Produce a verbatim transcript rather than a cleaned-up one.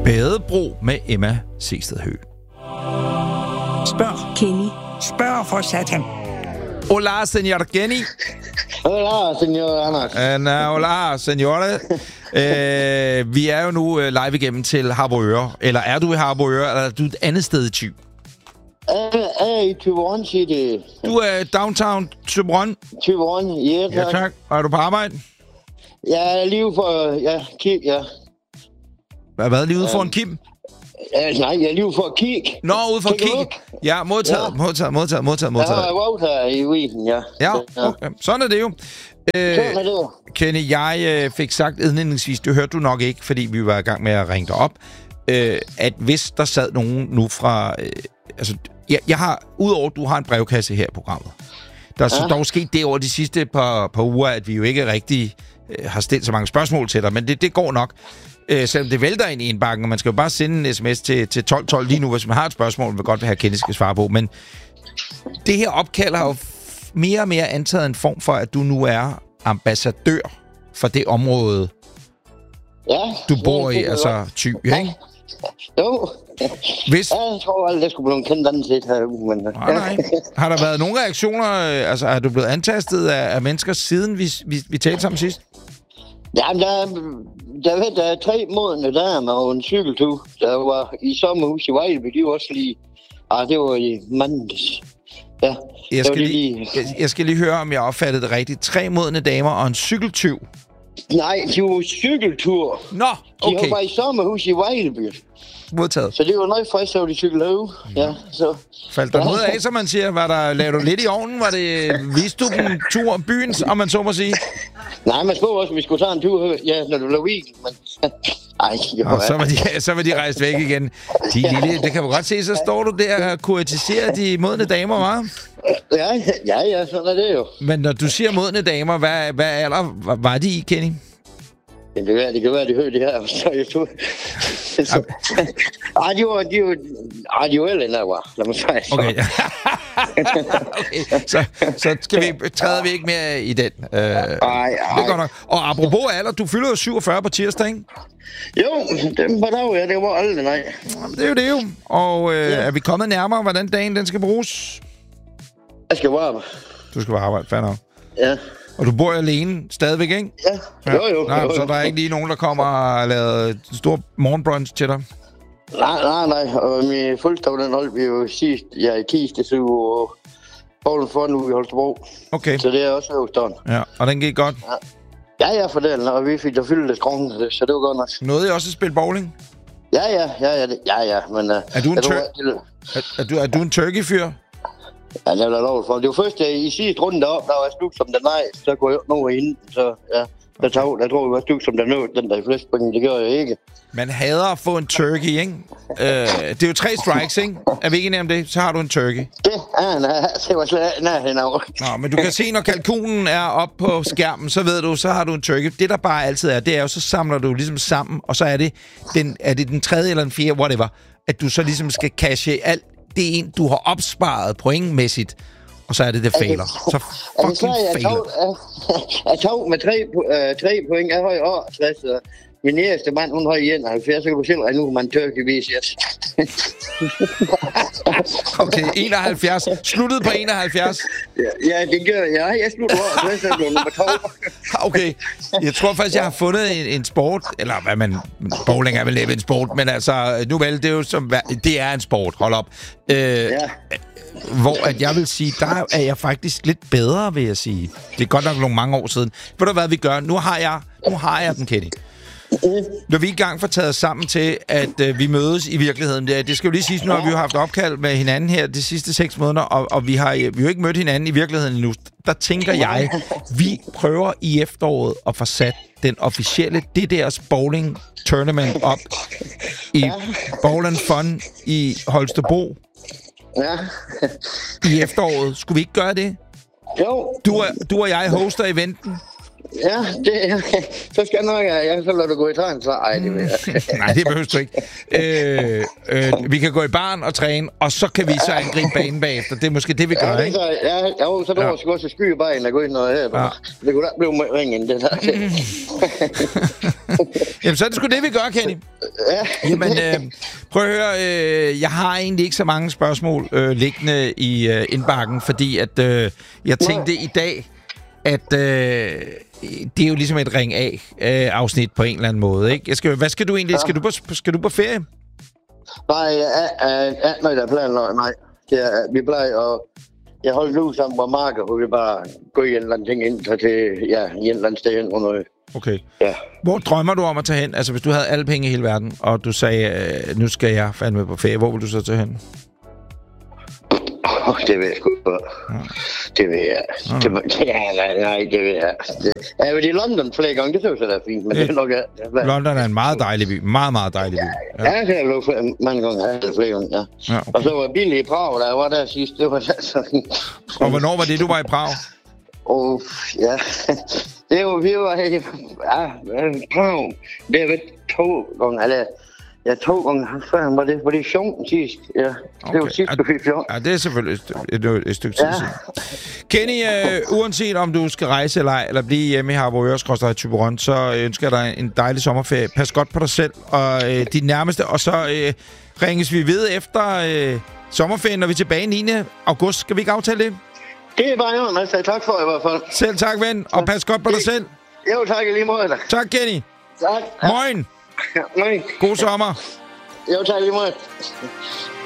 Badebro med Emma Seested Høgh. Spørg Kenny. Spørg for satan. Hola, senor Kenny. Hola, senor Anders. Uh, hola, senore. uh, vi er jo nu uh, live igennem til Harboøre. Eller er du i Harboøre, eller er du et andet sted i Thy? Jeg er i Thyborøn City. Du er downtown Thyborøn? Thyborøn, ja tak. Ja tak. Og er du på arbejde? Jeg er lige for... Ja, Kim, ja. Hvad, hvad lige ude for en Kim? Ja, nej, jeg er lige for at kigge. Nå, ude for at kigge. Ja, modtaget, ja. modtaget, modtaget, modtaget, modtaget. Jeg har været her i weekenden, ja. Ja, okay. Sådan er det jo. Øh, Sådan er det jo. Kenny, jeg øh, fik sagt indledningsvis, det hørte du nok ikke, fordi vi var i gang med at ringe dig op, øh, at hvis der sad nogen nu fra... Øh, altså, jeg, jeg har, udover at du har en brevkasse her i programmet, der er ja. så dog sket det over de sidste par, par uger, at vi jo ikke rigtig øh, har stillet så mange spørgsmål til dig, men det, det går nok. Øh, selvom det vælter ind i indbakken, og man skal jo bare sende en sms til, til tolv tolv lige nu, hvis man har et spørgsmål, man vil godt vil have, Kenny skal svare på. Men det her opkald har jo f- mere og mere antaget en form for, at du nu er ambassadør for det område, ja, du bor ja, i, altså Thy, ja, ikke? Jo. Hvis... Ja, jeg tror aldrig, jeg skulle blive kendt anden set her. Men... Nej, nej. Har der været nogle reaktioner, altså er du blevet antastet af, af mennesker, siden vi, vi, vi talte sammen sidst? Jamen, der, der, ved, der er tre modne damer og en cykeltur, der var i sommerhus i Vejleby. De var også lige... Ah, det var i mandags. Ja, jeg skal, lige, lige, jeg, jeg skal lige høre, om jeg opfattede det rigtigt. Tre modne damer og en cykeltyv. Nej, de var cykeltur. Nå, okay. De var bare i sommerhus i Vejleby. Modtaget. Så det var noget frisk, så de cyklede ud. Ja, så... Faldt der ja. noget af, som man siger? Var der, lavede du lidt i ovnen? Var det, viste du dem tur om byen, om man så må sige? Nej, man spurgte også, at vi skulle tage en tur, ja, når du lavede weekend, men... Ej, jo, og så var, de, så var de rejst væk igen. De lille, det kan man godt se, så står du der og kuratiserer de modne damer, hva'? Ja, ja, ja, sådan er det jo. Men når du siger modne damer, hvad, hvad alder var, var de i, Kenny? Det kan være, det kan være, de hører det her. Så jeg tog... Ej, de var... De var... Ej, de var ældre, end jeg var. Lad mig sige. Okay. Okay. Så, så skal vi, træder vi ikke mere i den. Uh, ej, ej. Det er godt nok. Og apropos alder, du fylder jo syvogfyrre på tirsdag, ikke? Jo, den var dag, ja. Det var aldrig, nej. Jamen, det er jo det jo. Og uh, ja. er vi kommet nærmere, hvordan dagen den skal bruges? Jeg skal arbejde. Du skal bare arbejde, fair nok. Ja. Og du bor alene stadigvæk, ikke? Ja, ja. jo jo. Nej, jo, jo. så der er ikke lige nogen, der kommer og laver en stor morgenbrunch til dig? Nej, nej, nej. Og min fødselsdag, den holdt vi jo sidst, ja, i tirsdag, så og bowlen for nu i Holstebro. Okay. Så det er også øvstående. Ja, og den gik godt? Ja, ja, for den, og vi fik da fyldt det skrån, så det var godt nok. Nåede I også at spille bowling? Ja, ja, ja, ja, ja, ja, men... Uh, er du en, tur- var, er, er du, er du en turkey-fyr? Ja, det var lov for. Det var først i sidste runde deroppe, der var jeg slut som den nej, så kunne jeg jo nå ind, så ja. Der, tog, der tror jeg, var slut som den nå, den der i flest point, det gør jeg ikke. Man hader at få en turkey, ikke? Øh, det er jo tre strikes, ikke? Er vi ikke enige om det? Så har du en turkey. Det er nej, det var slet nærheden af. Nå, men du kan se, når kalkunen er oppe på skærmen, så ved du, så har du en turkey. Det der bare altid er, det er jo, så samler du ligesom sammen, og så er det den, er det den tredje eller den fjerde, whatever, at du så ligesom skal cashe alt det en, du har opsparet pointmæssigt, og så er det, det fejler. Så fucking jeg fejler. Tog, jeg, jeg tog med tre, uh, tre point, jeg har i otteogtres, og min næste mand, hun har i enoghalvfjerds, så kan du selv regne ud, man turkeyvis, yes. Okay, enoghalvfjerds. Sluttede på enoghalvfjerds? Ja, ja, det gør jeg. Jeg sluttede otteogtres, så blev nummer to. Okay, jeg tror faktisk, jeg har fundet en, en sport, eller hvad man... Bowling er vel næppe en sport, men altså, nu vel, det er jo som... Det er en sport, hold op. Øh, ja. Hvor at jeg vil sige, der er jeg faktisk lidt bedre, vil jeg sige. Det er godt nok nogle mange år siden. Ved du hvad vi gør? Nu har jeg, nu har jeg den, Kenny. Når vi er i gang for taget sammen til, at øh, vi mødes i virkeligheden. Det, det skal jo lige siges, nu har vi jo haft opkald med hinanden her de sidste seks måneder, og, og vi har vi har jo ikke mødt hinanden i virkeligheden endnu. Der tænker jeg, vi prøver i efteråret at få sat den officielle D D'ers Bowling Tournament op i Bowl and Fun i Holstebro. Ja. I efteråret. Skulle vi ikke gøre det? Jo. Du og, du og jeg hoster eventen. Ja, det er... Så skal jeg nok... Jeg så lader du gå i træn, så... Ej, det vil jeg. Nej, det behøver du ikke. Øh, øh, vi kan gå i barn og træne, og så kan vi så angribe banen bagefter. Det er måske det, vi gør, ja, det ikke? Så, ja, jo, så er du også sky i banen og gå ind noget her. Ja. Det kunne da blive med ringen, det der. Jamen, så er det sgu det, vi gør, Kenny. Ja. Jamen, øh, prøv at høre. Øh, jeg har egentlig ikke så mange spørgsmål øh, liggende i øh, indbakken, fordi at øh, jeg tænkte i dag, at øh, det er jo ligesom et ring af øh, afsnit på en eller anden måde, ikke? Jeg skal, hvad skal du egentlig? Ja. Skal du på, skal du på ferie? Nej, jeg er nødt til at planlægge. Nej, det er, vi plejer at... Jeg holder nu sammen på markedet, hvor vi bare går i en eller anden ting ind til, ja, i en eller anden sted hen. Noget. Okay. Ja. Hvor drømmer du om at tage hen? Altså, hvis du havde alle penge i hele verden, og du sagde, øh, nu skal jeg fandme på ferie, hvor vil du så tage hen? Oh, det ved jeg sgu ikke. Ja. Det ved jeg. Ja. Det, ja, nej, nej, det ved jeg. Det, jeg har været i London flere gange, det synes jeg, det er fint, men det, det er nok... Ja. London er en meget dejlig by. Meget, meget dejlig by. Ja, ja, det har jeg været mange gange. Jeg har flere gange, ja. Ja, okay. Og så var jeg billig i Prag, da jeg var der sidst. Det var så... Og hvornår var det, du var i Prag? Åh, oh, ja. Det var, vi var i ja, Prag. Det har været to gange, eller... Ja, to gange før var det, var det fjorten sidst. Ja, okay. Det var sidst, du fik fjorten. Ja, det er selvfølgelig et, et, et stykke tid ja. siden. Kenny, øh, uanset om du skal rejse eller ej, eller blive hjemme i Harboøre skråstreg Thyborøn, så ønsker jeg dig en dejlig sommerferie. Pas godt på dig selv og øh, de nærmeste, og så øh, ringes vi ved efter øh, sommerferien, når vi er tilbage niende august. Skal vi ikke aftale det? Det er bare jo, altså. Tak for i hvert fald. Selv tak, ven, og pas godt på dig selv. Jo, tak lige måde. Tak, Kenny. Tak. Moin. Ja, nej. God sommer. Jo, tak lige meget.